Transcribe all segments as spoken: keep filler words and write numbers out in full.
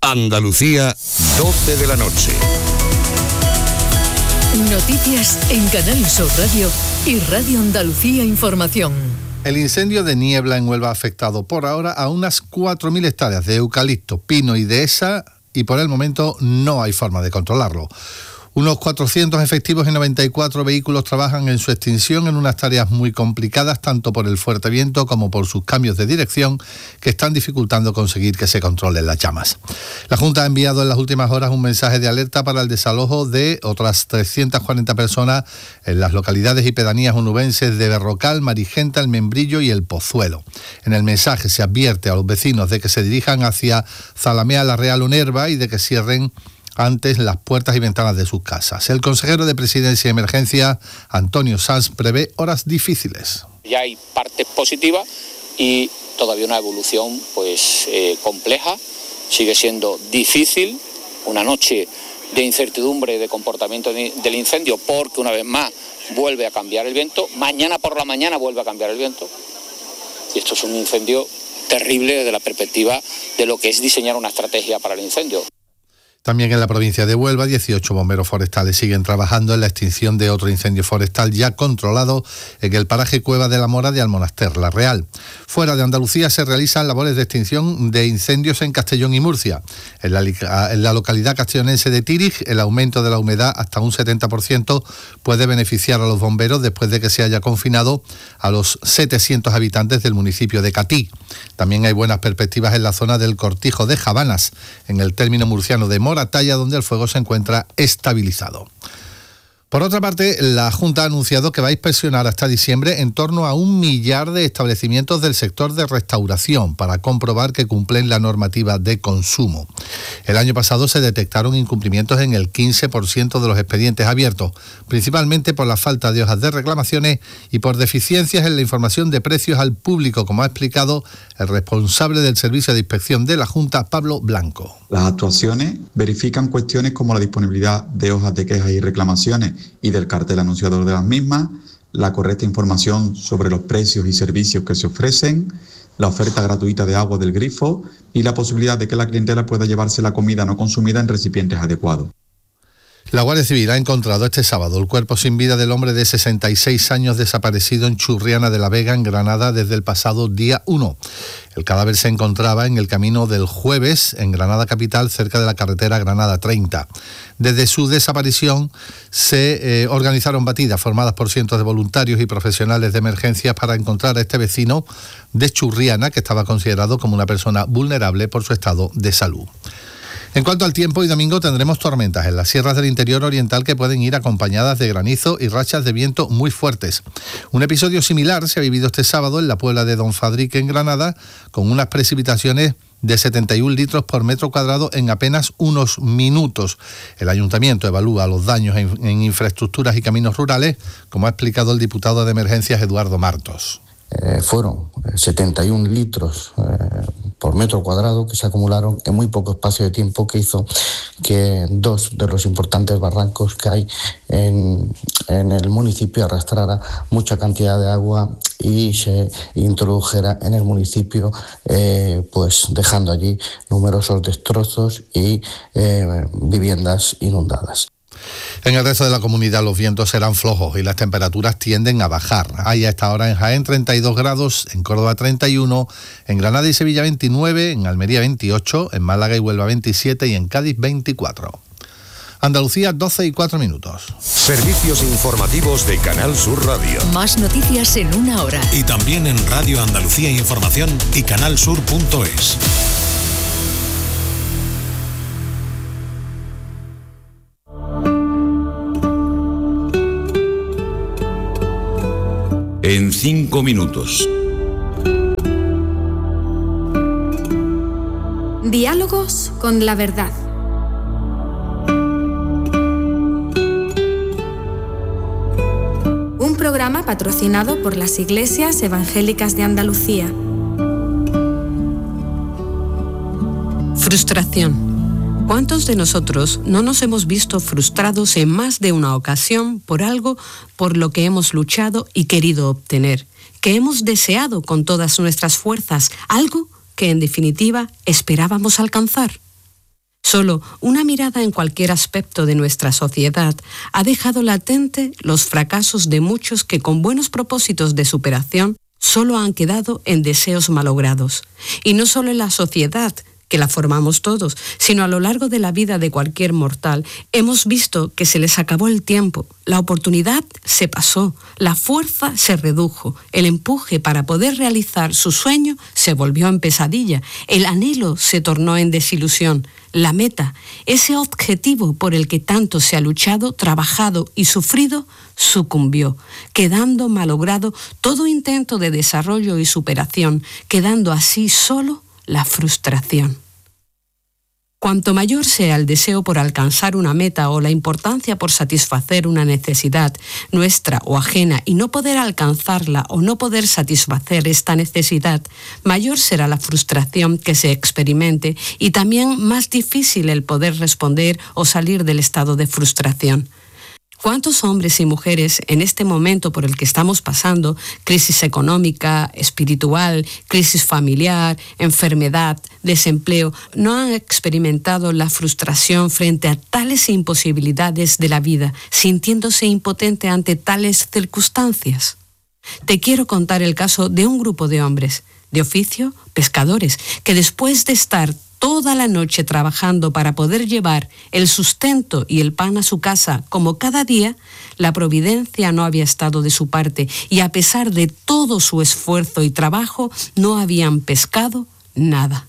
Andalucía, doce de la noche. Noticias en Canal Sur Radio y Radio Andalucía Información. El incendio de Niebla en Huelva ha afectado por ahora a unas cuatro mil hectáreas de eucalipto, pino y dehesa y por el momento no hay forma de controlarlo. Unos cuatrocientos efectivos y noventa y cuatro vehículos trabajan en su extinción en unas tareas muy complicadas, tanto por el fuerte viento como por sus cambios de dirección, que están dificultando conseguir que se controlen las llamas. La Junta ha enviado en las últimas horas un mensaje de alerta para el desalojo de otras trescientas cuarenta personas en las localidades y pedanías onubenses de Berrocal, Marigenta, El Membrillo y El Pozuelo. En el mensaje se advierte a los vecinos de que se dirijan hacia Zalamea, La Real o Nerva y de que cierren antes las puertas y ventanas de sus casas. El consejero de Presidencia y Emergencia, Antonio Sanz, prevé horas difíciles. Ya hay partes positivas y todavía una evolución pues eh, compleja. Sigue siendo difícil, una noche de incertidumbre de comportamiento del incendio, porque una vez más vuelve a cambiar el viento. Mañana por la mañana vuelve a cambiar el viento. Y esto es un incendio terrible desde la perspectiva de lo que es diseñar una estrategia para el incendio. También en la provincia de Huelva, dieciocho bomberos forestales siguen trabajando en la extinción de otro incendio forestal ya controlado en el paraje Cueva de la Mora de Almonaster, La Real. Fuera de Andalucía se realizan labores de extinción de incendios en Castellón y Murcia. En la, en la localidad castellonense de Tírig, el aumento de la humedad hasta un setenta por ciento puede beneficiar a los bomberos después de que se haya confinado a los setecientos habitantes del municipio de Catí. También hay buenas perspectivas en la zona del Cortijo de Jabanas, en el término murciano de Mora, Talla, donde el fuego se encuentra estabilizado. Por otra parte, la Junta ha anunciado que va a inspeccionar hasta diciembre en torno a un millar de establecimientos del sector de restauración para comprobar que cumplen la normativa de consumo. El año pasado se detectaron incumplimientos en el quince por ciento de los expedientes abiertos, principalmente por la falta de hojas de reclamaciones y por deficiencias en la información de precios al público, como ha explicado el responsable del Servicio de Inspección de la Junta, Pablo Blanco. Las actuaciones verifican cuestiones como la disponibilidad de hojas de quejas y reclamaciones y del cartel anunciador de las mismas, la correcta información sobre los precios y servicios que se ofrecen, la oferta gratuita de agua del grifo y la posibilidad de que la clientela pueda llevarse la comida no consumida en recipientes adecuados. La Guardia Civil ha encontrado este sábado el cuerpo sin vida del hombre de sesenta y seis años desaparecido en Churriana de la Vega, en Granada, desde el pasado día uno. El cadáver se encontraba en el camino del Jueves, en Granada capital, cerca de la carretera Granada treinta. Desde su desaparición se eh, organizaron batidas formadas por cientos de voluntarios y profesionales de emergencias para encontrar a este vecino de Churriana, que estaba considerado como una persona vulnerable por su estado de salud. En cuanto al tiempo, hoy domingo tendremos tormentas en las sierras del interior oriental que pueden ir acompañadas de granizo y rachas de viento muy fuertes. Un episodio similar se ha vivido este sábado en la Puebla de Don Fadrique, en Granada, con unas precipitaciones de setenta y un litros por metro cuadrado en apenas unos minutos. El ayuntamiento evalúa los daños en, en infraestructuras y caminos rurales, como ha explicado el diputado de Emergencias, Eduardo Martos. Eh, fueron setenta y un litros eh, por metro cuadrado que se acumularon en muy poco espacio de tiempo, que hizo que dos de los importantes barrancos que hay en, en el municipio arrastrara mucha cantidad de agua y se introdujera en el municipio, eh, pues dejando allí numerosos destrozos y eh, viviendas inundadas. En el resto de la comunidad los vientos serán flojos y las temperaturas tienden a bajar. Hay a esta hora en Jaén treinta y dos grados, en Córdoba treinta y uno, en Granada y Sevilla veintinueve, en Almería veintiocho, en Málaga y Huelva veintisiete y en Cádiz veinticuatro. Andalucía, doce y cuatro minutos. Servicios informativos de Canal Sur Radio. Más noticias en una hora. Y también en Radio Andalucía Información y canalsur punto es. En cinco minutos. Diálogos con la verdad. Un programa patrocinado por las Iglesias Evangélicas de Andalucía. Frustración. ¿Cuántos de nosotros no nos hemos visto frustrados en más de una ocasión por algo por lo que hemos luchado y querido obtener, que hemos deseado con todas nuestras fuerzas, algo que en definitiva esperábamos alcanzar? Solo una mirada en cualquier aspecto de nuestra sociedad ha dejado latente los fracasos de muchos que con buenos propósitos de superación solo han quedado en deseos malogrados. Y no solo en la sociedad, que la formamos todos, sino a lo largo de la vida de cualquier mortal, hemos visto que se les acabó el tiempo, la oportunidad se pasó, la fuerza se redujo, el empuje para poder realizar su sueño se volvió en pesadilla, el anhelo se tornó en desilusión, la meta, ese objetivo por el que tanto se ha luchado, trabajado y sufrido, sucumbió, quedando malogrado todo intento de desarrollo y superación, quedando así solo la frustración. Cuanto mayor sea el deseo por alcanzar una meta o la importancia por satisfacer una necesidad nuestra o ajena y no poder alcanzarla o no poder satisfacer esta necesidad, mayor será la frustración que se experimente y también más difícil el poder responder o salir del estado de frustración. ¿Cuántos hombres y mujeres en este momento por el que estamos pasando, crisis económica, espiritual, crisis familiar, enfermedad, desempleo, no han experimentado la frustración frente a tales imposibilidades de la vida, sintiéndose impotente ante tales circunstancias? Te quiero contar el caso de un grupo de hombres, de oficio, pescadores, que después de estar toda la noche trabajando para poder llevar el sustento y el pan a su casa como cada día, la providencia no había estado de su parte y a pesar de todo su esfuerzo y trabajo no habían pescado nada.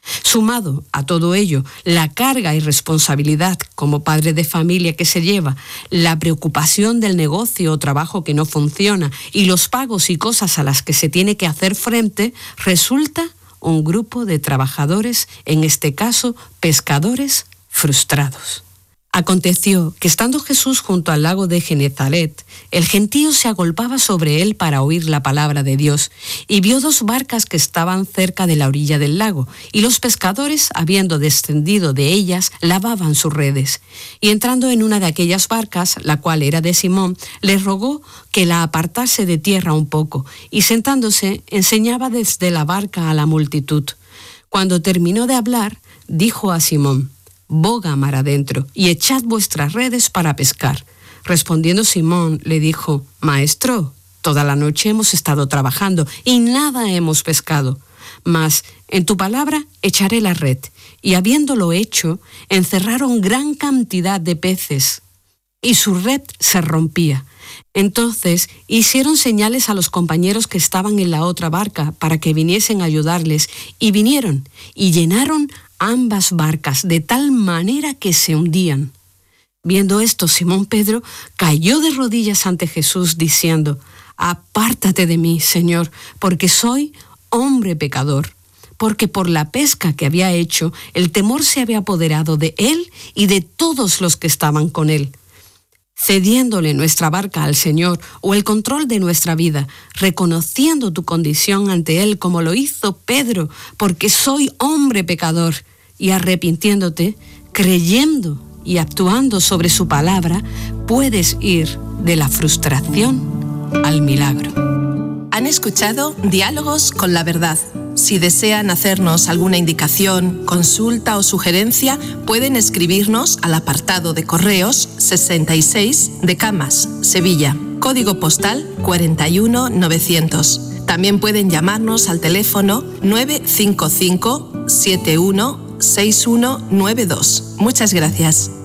Sumado a todo ello, la carga y responsabilidad como padre de familia que se lleva, la preocupación del negocio o trabajo que no funciona y los pagos y cosas a las que se tiene que hacer frente, resulta un grupo de trabajadores, en este caso pescadores, frustrados. Aconteció que estando Jesús junto al lago de Genezaret, el gentío se agolpaba sobre él para oír la palabra de Dios, y vio dos barcas que estaban cerca de la orilla del lago, y los pescadores, habiendo descendido de ellas, lavaban sus redes. Y entrando en una de aquellas barcas, la cual era de Simón, le rogó que la apartase de tierra un poco, y sentándose, enseñaba desde la barca a la multitud. Cuando terminó de hablar, dijo a Simón: «Boga mar adentro y echad vuestras redes para pescar». Respondiendo Simón, le dijo: «Maestro, toda la noche hemos estado trabajando y nada hemos pescado, mas en tu palabra echaré la red». Y habiéndolo hecho, encerraron gran cantidad de peces, y su red se rompía. Entonces hicieron señales a los compañeros que estaban en la otra barca para que viniesen a ayudarles, y vinieron, y llenaron ambas barcas de tal manera que se hundían. Viendo esto, Simón Pedro cayó de rodillas ante Jesús diciendo: «Apártate de mí, Señor, porque soy hombre pecador». Porque por la pesca que había hecho, el temor se había apoderado de él y de todos los que estaban con él. Cediéndole nuestra barca al Señor o el control de nuestra vida, reconociendo tu condición ante Él como lo hizo Pedro, porque soy hombre pecador, y arrepintiéndote, creyendo y actuando sobre su palabra, puedes ir de la frustración al milagro. Han escuchado Diálogos con la Verdad. Si desean hacernos alguna indicación, consulta o sugerencia, pueden escribirnos al apartado de correos sesenta y seis de Camas, Sevilla, código postal cuarenta y uno novecientos. También pueden llamarnos al teléfono nueve cinco cinco, siete uno, seis uno nueve dos. Muchas gracias.